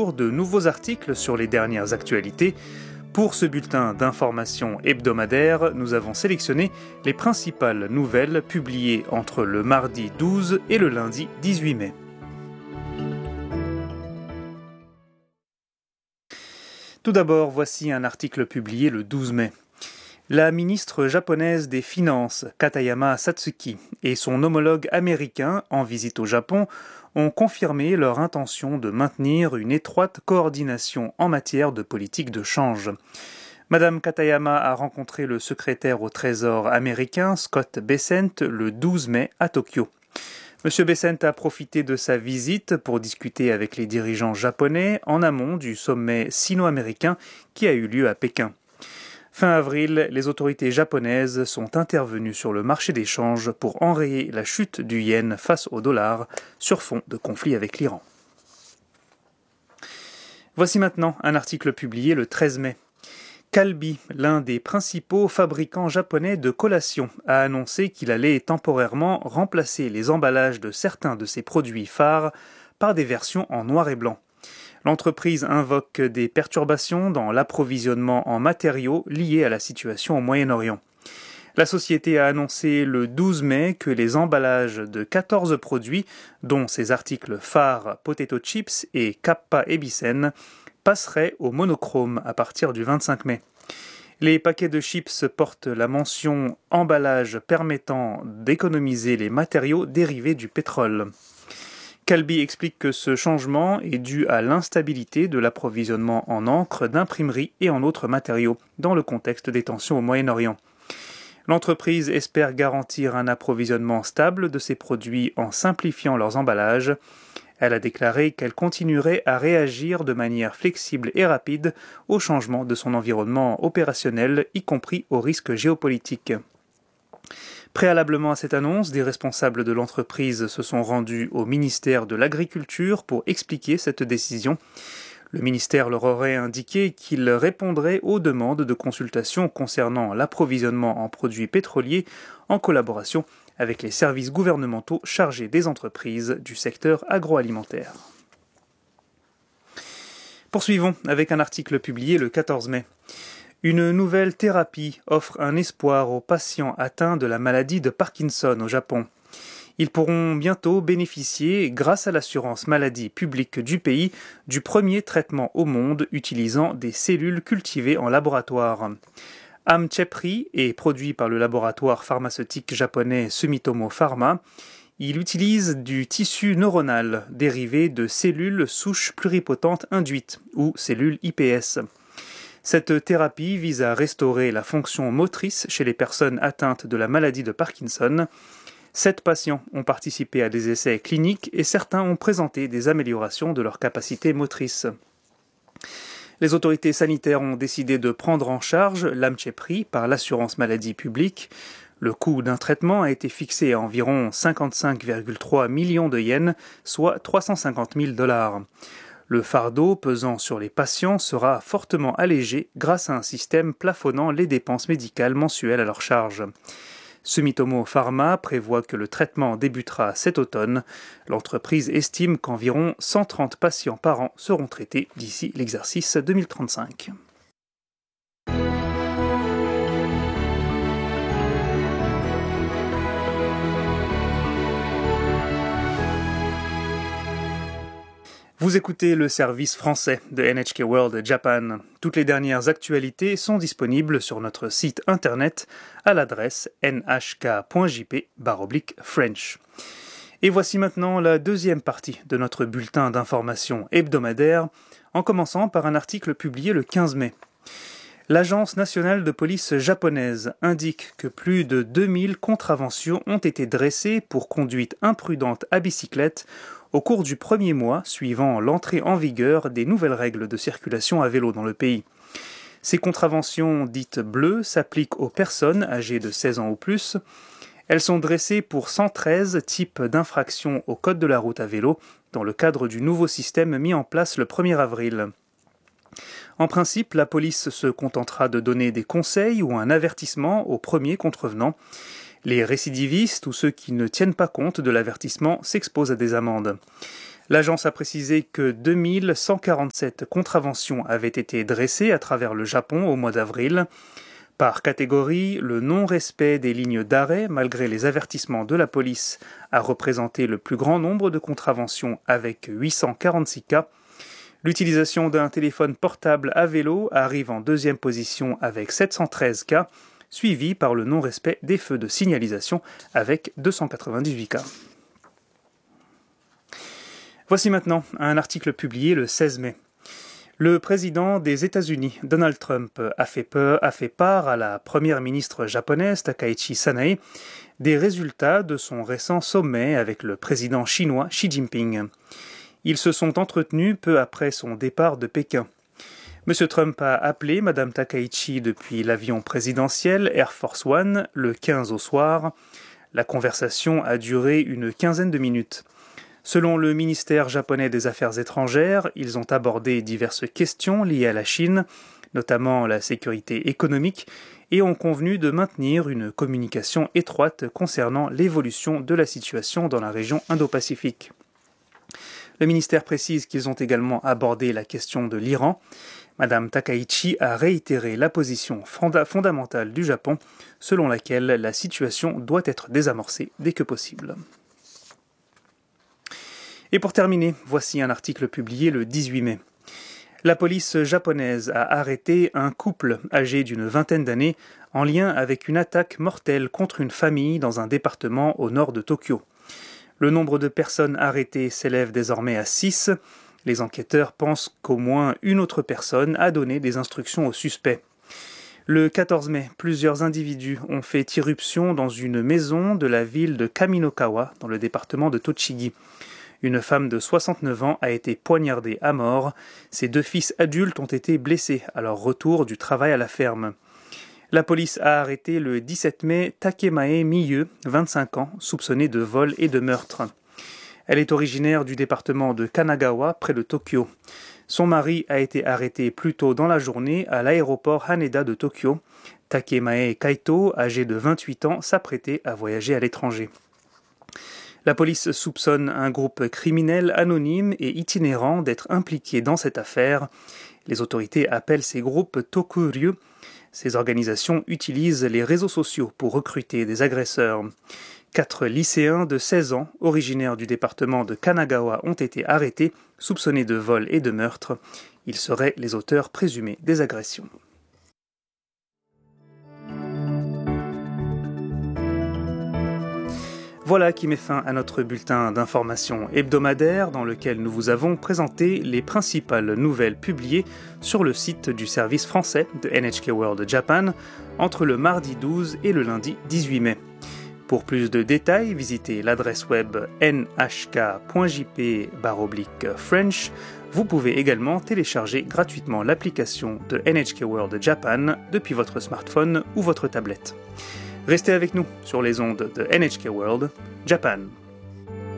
jour de nouveaux articles sur les dernières actualités. Pour ce bulletin d'information hebdomadaire, nous avons sélectionné les principales nouvelles publiées entre le mardi 12 et le lundi 18 mai. Tout d'abord, voici un article publié le 12 mai. La ministre japonaise des Finances, Katayama Satsuki, et son homologue américain en visite au Japon ont confirmé leur intention de maintenir une étroite coordination en matière de politique de change. Madame Katayama a rencontré le secrétaire au Trésor américain, Scott Bessent, le 12 mai à Tokyo. Monsieur Bessent a profité de sa visite pour discuter avec les dirigeants japonais en amont du sommet sino-américain qui a eu lieu à Pékin. Fin avril, les autorités japonaises sont intervenues sur le marché des changes pour enrayer la chute du yen face au dollar sur fond de conflit avec l'Iran. Voici maintenant un article publié le 13 mai. Calbee, l'un des principaux fabricants japonais de collations, a annoncé qu'il allait temporairement remplacer les emballages de certains de ses produits phares par des versions en noir et blanc. L'entreprise invoque des perturbations dans l'approvisionnement en matériaux liés à la situation au Moyen-Orient. La société a annoncé le 12 mai que les emballages de 14 produits, dont ses articles phares Potato Chips et Kappa Ebisen, passeraient au monochrome à partir du 25 mai. Les paquets de chips portent la mention « emballage permettant d'économiser les matériaux dérivés du pétrole ». Calbee explique que ce changement est dû à l'instabilité de l'approvisionnement en encre d'imprimerie et en autres matériaux dans le contexte des tensions au Moyen-Orient. L'entreprise espère garantir un approvisionnement stable de ses produits en simplifiant leurs emballages. Elle a déclaré qu'elle continuerait à réagir de manière flexible et rapide au changement de son environnement opérationnel, y compris aux risques géopolitiques. Préalablement à cette annonce, des responsables de l'entreprise se sont rendus au ministère de l'Agriculture pour expliquer cette décision. Le ministère leur aurait indiqué qu'il répondrait aux demandes de consultation concernant l'approvisionnement en produits pétroliers en collaboration avec les services gouvernementaux chargés des entreprises du secteur agroalimentaire. Poursuivons avec un article publié le 14 mai. Une nouvelle thérapie offre un espoir aux patients atteints de la maladie de Parkinson au Japon. Ils pourront bientôt bénéficier, grâce à l'assurance maladie publique du pays, du premier traitement au monde utilisant des cellules cultivées en laboratoire. Amchepry est produit par le laboratoire pharmaceutique japonais Sumitomo Pharma. Il utilise du tissu neuronal dérivé de cellules souches pluripotentes induites, ou cellules iPS. Cette thérapie vise à restaurer la fonction motrice chez les personnes atteintes de la maladie de Parkinson. 7 patients ont participé à des essais cliniques et certains ont présenté des améliorations de leur capacité motrice. Les autorités sanitaires ont décidé de prendre en charge l'Amchepry par l'assurance maladie publique. Le coût d'un traitement a été fixé à environ 55,3 millions de yens, soit 350 000 $. Le fardeau pesant sur les patients sera fortement allégé grâce à un système plafonnant les dépenses médicales mensuelles à leur charge. Sumitomo Pharma prévoit que le traitement débutera cet automne. L'entreprise estime qu'environ 130 patients par an seront traités d'ici l'exercice 2035. Vous écoutez le service français de NHK World Japan. Toutes les dernières actualités sont disponibles sur notre site internet à l'adresse nhk.jp/French. Et voici maintenant la deuxième partie de notre bulletin d'information hebdomadaire, en commençant par un article publié le 15 mai. L'Agence nationale de police japonaise indique que plus de 2000 contraventions ont été dressées pour conduite imprudente à bicyclette au cours du premier mois suivant l'entrée en vigueur des nouvelles règles de circulation à vélo dans le pays. Ces contraventions dites bleues s'appliquent aux personnes âgées de 16 ans ou plus. Elles sont dressées pour 113 types d'infractions au code de la route à vélo dans le cadre du nouveau système mis en place le 1er avril. En principe, la police se contentera de donner des conseils ou un avertissement aux premiers contrevenants. Les récidivistes ou ceux qui ne tiennent pas compte de l'avertissement s'exposent à des amendes. L'agence a précisé que 2147 contraventions avaient été dressées à travers le Japon au mois d'avril. Par catégorie, le non-respect des lignes d'arrêt, malgré les avertissements de la police, a représenté le plus grand nombre de contraventions avec 846 cas. L'utilisation d'un téléphone portable à vélo arrive en deuxième position avec 713 cas, suivi par le non-respect des feux de signalisation avec 298 cas. Voici maintenant un article publié le 16 mai. Le président des États-Unis, Donald Trump, a fait part à la première ministre japonaise, Takaichi Sanae, des résultats de son récent sommet avec le président chinois Xi Jinping. Ils se sont entretenus peu après son départ de Pékin. M. Trump a appelé Mme Takaichi depuis l'avion présidentiel Air Force One le 15 au soir. La conversation a duré une quinzaine de minutes. Selon le ministère japonais des Affaires étrangères, ils ont abordé diverses questions liées à la Chine, notamment la sécurité économique, et ont convenu de maintenir une communication étroite concernant l'évolution de la situation dans la région Indo-Pacifique. Le ministère précise qu'ils ont également abordé la question de l'Iran. Mme Takaichi a réitéré la position fondamentale du Japon, selon laquelle la situation doit être désamorcée dès que possible. Et pour terminer, voici un article publié le 18 mai. La police japonaise a arrêté un couple âgé d'une vingtaine d'années en lien avec une attaque mortelle contre une famille dans un département au nord de Tokyo. Le nombre de personnes arrêtées s'élève désormais à 6. Les enquêteurs pensent qu'au moins une autre personne a donné des instructions aux suspects. Le 14 mai, plusieurs individus ont fait irruption dans une maison de la ville de Kaminokawa, dans le département de Tochigi. Une femme de 69 ans a été poignardée à mort. Ses 2 fils adultes ont été blessés à leur retour du travail à la ferme. La police a arrêté le 17 mai Takemae Miyu, 25 ans, soupçonnée de vol et de meurtre. Elle est originaire du département de Kanagawa, près de Tokyo. Son mari a été arrêté plus tôt dans la journée à l'aéroport Haneda de Tokyo. Takemae Kaito, âgé de 28 ans, s'apprêtait à voyager à l'étranger. La police soupçonne un groupe criminel anonyme et itinérant d'être impliqué dans cette affaire. Les autorités appellent ces groupes Tokuryu. Ces organisations utilisent les réseaux sociaux pour recruter des agresseurs. 4 lycéens de 16 ans, originaires du département de Kanagawa, ont été arrêtés, soupçonnés de vol et de meurtre. Ils seraient les auteurs présumés des agressions. Voilà qui met fin à notre bulletin d'information hebdomadaire dans lequel nous vous avons présenté les principales nouvelles publiées sur le site du service français de NHK World Japan entre le mardi 12 et le lundi 18 mai. Pour plus de détails, visitez l'adresse web nhk.jp/French. Vous pouvez également télécharger gratuitement l'application de NHK World Japan depuis votre smartphone ou votre tablette. Restez avec nous sur les ondes de NHK World Japan.